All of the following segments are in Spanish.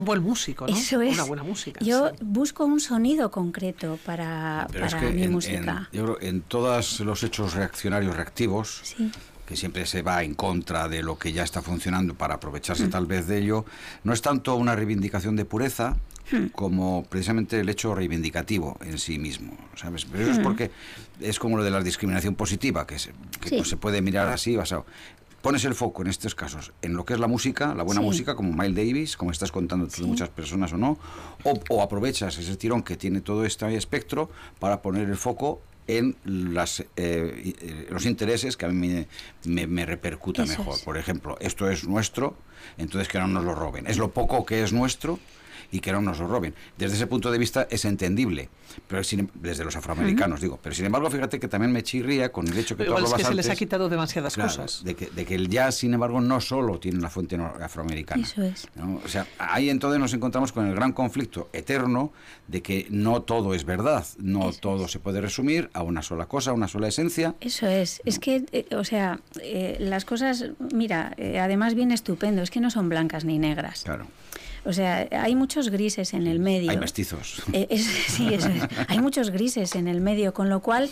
buen músico, ¿no? Eso es. Una buena música. Yo sí. busco un sonido concreto para mi música. Yo creo en todos los hechos reaccionarios reactivos, Sí. que siempre se va en contra de lo que ya está funcionando para aprovecharse tal vez de ello, no es tanto una reivindicación de pureza como precisamente el hecho reivindicativo en sí mismo, ¿sabes? Pero eso es porque es como lo de la discriminación positiva, que Sí. pues, se puede mirar así, basado. Pones el foco en estos casos en lo que es la música, la buena Sí. música, como Miles Davis, como estás contando tú, Sí. muchas personas o no, o aprovechas ese tirón que tiene todo este espectro para poner el foco en los intereses que a mí me repercuta Eso mejor. es. Por ejemplo, esto es nuestro, entonces que no nos lo roben. Es lo poco que es nuestro y que no nos lo roben. Desde ese punto de vista es entendible, pero desde los afroamericanos digo. Pero sin embargo, fíjate que también me chirría con el hecho que tú Igual es hablabas que se antes, les ha quitado demasiadas claro, cosas. de que el jazz, sin embargo, no solo tiene una fuente afroamericana. Eso es. ¿No? O sea, ahí entonces nos encontramos con el gran conflicto eterno de que no todo es verdad, no Eso todo se puede resumir a una sola cosa, a una sola esencia. Eso es. Es que, las cosas, mira, además viene estupendo, es que no son blancas ni negras. Claro. O sea, hay muchos grises en el medio. Hay mestizos. Sí, eso es. Hay muchos grises en el medio, con lo cual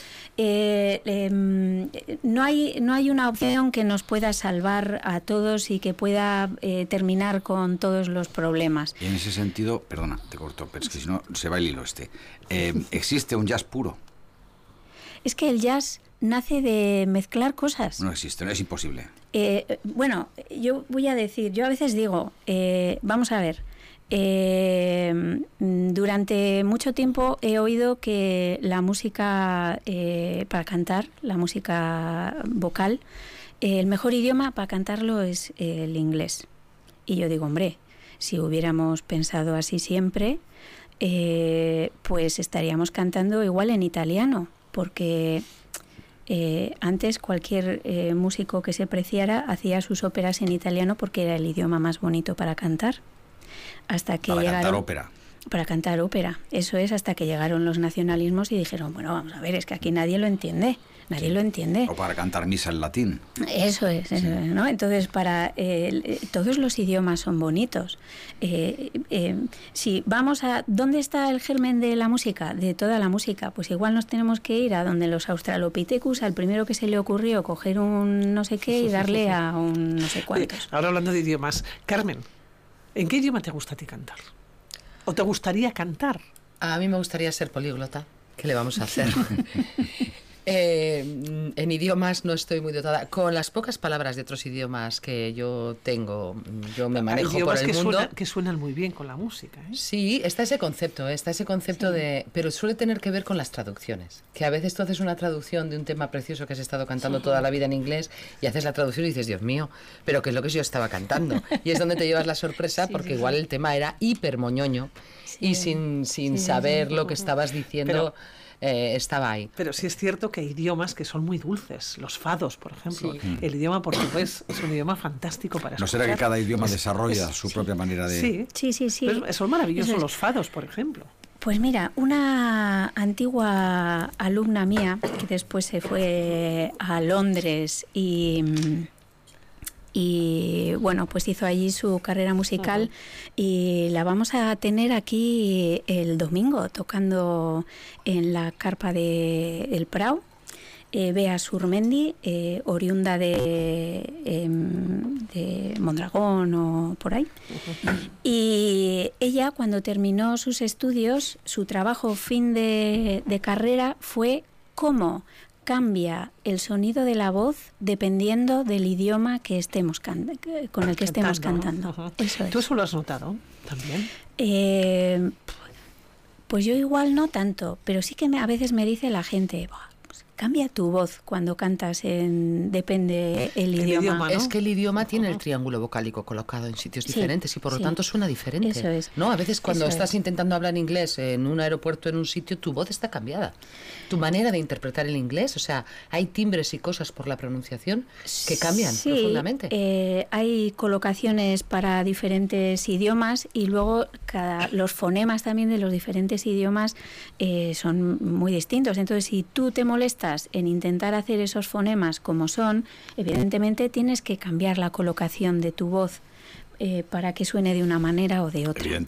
no hay una opción que nos pueda salvar a todos y que pueda terminar con todos los problemas. Y en ese sentido, perdona, te corto, pero es que si no se va el hilo este. ¿Existe un jazz puro? Es que el jazz nace de mezclar cosas. No existe, no es imposible. Bueno, yo voy a decir, yo a veces digo, vamos a ver, durante mucho tiempo he oído que la música para cantar, la música vocal, el mejor idioma para cantarlo es el inglés. Y yo digo, hombre, si hubiéramos pensado así siempre, pues estaríamos cantando igual en italiano, porque antes cualquier músico que se preciara hacía sus óperas en italiano porque era el idioma más bonito para cantar. Hasta que Para llegaron, cantar ópera. Para cantar ópera, eso es, hasta que llegaron los nacionalismos y dijeron, bueno, vamos a ver, es que aquí nadie lo entiende, nadie lo entiende. O para cantar misa en latín. Eso es, ¿no? Entonces, todos los idiomas son bonitos. Si vamos a... ¿Dónde está el germen de la música? De toda la música. Pues igual nos tenemos que ir a donde los Australopithecus, al primero que se le ocurrió coger un no sé qué y darle a un no sé cuántos. Ahora hablando de idiomas, Carmen, ¿en qué idioma te gusta a ti cantar? ¿O te gustaría cantar? A mí me gustaría ser políglota. ¿Qué le vamos a hacer? En idiomas no estoy muy dotada. Con las pocas palabras de otros idiomas que yo tengo, yo me manejo por el mundo. Que suenan muy bien con la música, ¿eh? Sí, está ese concepto Sí. de... Pero suele tener que ver con las traducciones. Que a veces tú haces una traducción de un tema precioso que has estado cantando toda la vida en inglés y haces la traducción y dices, Dios mío, pero ¿qué es lo que yo estaba cantando? Y es donde te llevas la sorpresa porque igual el tema era hiper moñoño y sin saber lo que estabas diciendo... estaba ahí. Pero sí es cierto que hay idiomas que son muy dulces, los fados, por ejemplo. Sí. El idioma portugués es un idioma fantástico para ¿No escuchar. será que cada idioma desarrolla su propia manera de...? Sí, Sí. Pues son maravillosos Eso es. los fados, por ejemplo. Pues mira, una antigua alumna mía que después se fue a Londres y bueno, pues hizo allí su carrera musical y la vamos a tener aquí el domingo tocando en la carpa del Prau. Bea Surmendi, oriunda de Mondragón o por ahí. Y ella, cuando terminó sus estudios, su trabajo fin de carrera fue cómo cambia el sonido de la voz dependiendo del idioma que estemos con el que estemos cantando. Ajá. Eso es. ¿Tú eso lo has notado también? Pues yo igual no tanto, pero sí que a veces me dice la gente, pues cambia tu voz cuando cantas depende el idioma. ¿no? Es que el idioma tiene el triángulo vocálico colocado en sitios diferentes y por lo tanto suena diferente. Eso es. ¿No? A veces cuando Eso estás es. intentando hablar inglés en un aeropuerto, en un sitio, tu voz está cambiada. Tu manera de interpretar el inglés, o sea, hay timbres y cosas por la pronunciación que cambian profundamente. Hay colocaciones para diferentes idiomas y luego los fonemas también de los diferentes idiomas son muy distintos. Entonces, si tú te molestas en intentar hacer esos fonemas como son, evidentemente tienes que cambiar la colocación de tu voz para que suene de una manera o de otra.